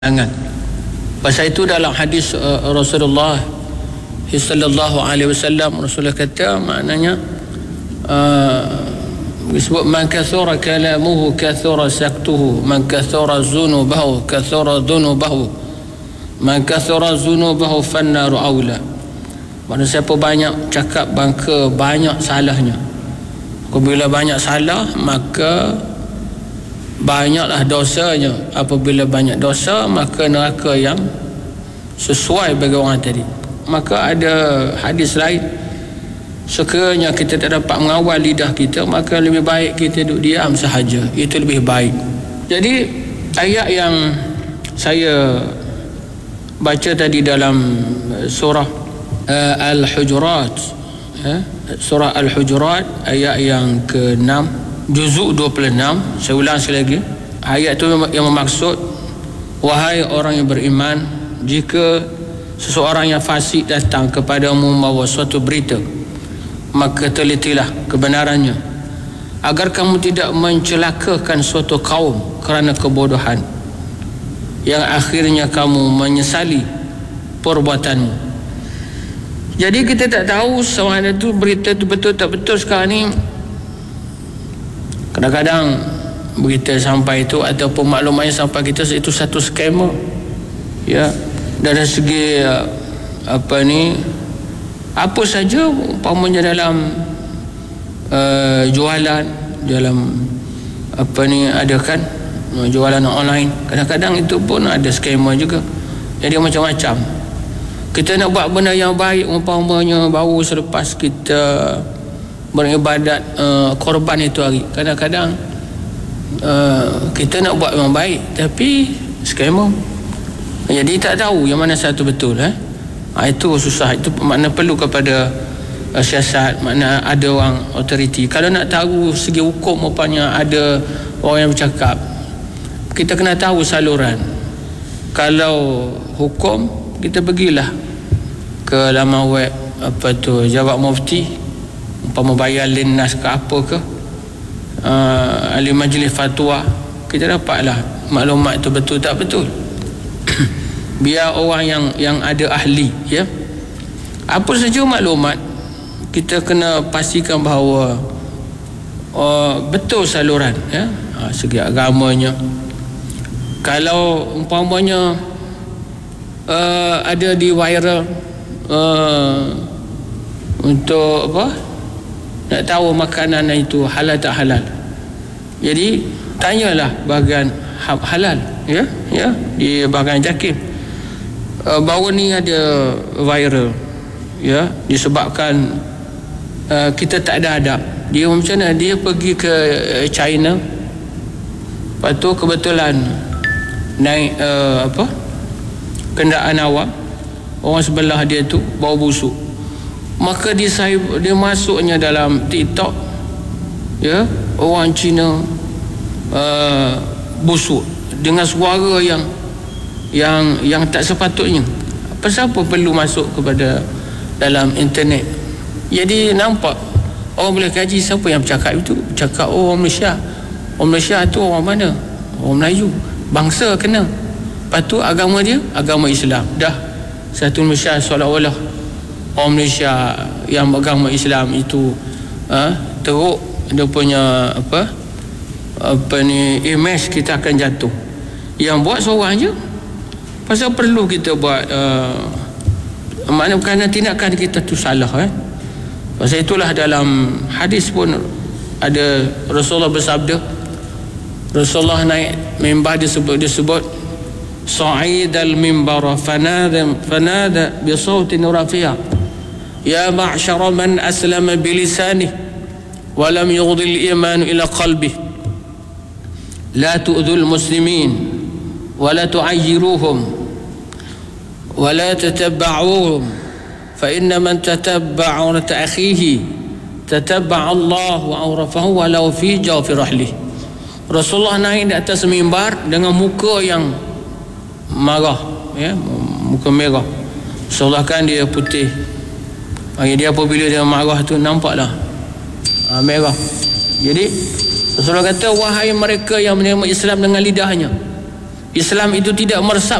Pasal itu dalam hadis Rasulullah sallallahu alaihi wasallam, Rasulullah kata maknanya disebut man kathura kalamuhu kathura saktuhu, man kathura zunubahu kathura dhunubahu, man kathura zunubahu fannaru aula. Maksudnya siapa banyak cakap maka banyak salahnya. Apabila banyak salah maka banyaklah dosanya. Apabila banyak dosa maka neraka yang sesuai bagi orang tadi. Maka ada hadis lain, sekiranya kita tak dapat mengawal lidah kita, maka lebih baik kita duduk diam sahaja, itu lebih baik. Jadi ayat yang saya baca tadi dalam surah Al-Hujurat, surah Al-Hujurat ayat yang ke-6, juzuk 26. Saya ulang sekali lagi. Ayat itu yang bermaksud, wahai orang yang beriman, jika seseorang yang fasik datang kepadamu membawa suatu berita, maka telitilah kebenarannya, agar kamu tidak mencelakakan suatu kaum kerana kebodohan, yang akhirnya kamu menyesali perbuatanmu. Jadi kita tak tahu sama ada tu berita tu betul tak betul. Sekarang ni kadang-kadang berita sampai itu ataupun maklumat yang sampai kita itu satu skema, ya, dari segi apa saja umpamanya dalam jualan, dalam ada kan jualan online, kadang-kadang itu pun ada skema juga. Jadi macam-macam. Kita nak buat benda yang baik, umpamanya baru selepas kita beribadat korban itu hari, kadang-kadang kita nak buat yang baik tapi skema. Jadi tak tahu yang mana satu betul. Itu susah. Itu makna perlu kepada siasat, makna ada orang authority. Kalau nak tahu segi hukum, rupanya ada orang yang bercakap, kita kena tahu saluran. Kalau hukum, kita pergilah ke laman web Jawab Mufti, umpama bayar linnas ke apa ke, ahli majlis fatwa, kita dapatlah maklumat itu betul tak betul. Biar orang yang ada ahli, ya, apa saja maklumat kita kena pastikan bahawa betul saluran, ya, segi agamanya. Kalau umpamanya ada di viral untuk apa, nak tahu makanan itu halal tak halal, jadi tanyalah bahagian halal, ya, di bahagian JAKIM. Baru ni ada viral, ya, disebabkan kita tak ada adab. Dia macam mana, dia pergi ke China, lepas tu kebetulan naik kenderaan awam, orang sebelah dia tu bau busuk, maka dia masuknya dalam TikTok, ya, orang Cina busuk dengan suara yang tak sepatutnya. Pasal apa perlu masuk kepada dalam internet? Jadi nampak orang boleh kaji siapa yang bercakap itu. Bercakap orang Malaysia. Orang Malaysia tu orang mana? Orang Melayu. Bangsa kena. Lepas tu agama dia agama Islam. Dah satu Malaysia seolah-olah orang Malaysia yang beragama Islam itu teruk dia punya image kita akan jatuh. Yang buat seorang je. Pasal perlu kita buat makna kerana tindakan kita tu salah. Pasal itulah dalam hadis pun ada Rasulullah bersabda, Rasulullah naik mimbar, disebut sa'id al-mimbar fanada bi sautin rafi'a, ya ma'syara man aslama bilisanihi wa lam yughdi al-iman ila qalbihi la tu'dhul muslimin wa la tu'ayyiruhum ولا تتبعوهم فإن من تتبع عورة أخيه تتبع الله عورته ولو في جوف رحله. Rasulullah naik di atas mimbar dengan muka yang marah, ya, muka merah, seolah-olah dia putih. Dia apabila dia marah tu nampaklah merah. Jadi Rasulullah kata, wahai mereka yang menerima Islam dengan lidahnya, Islam itu tidak meresap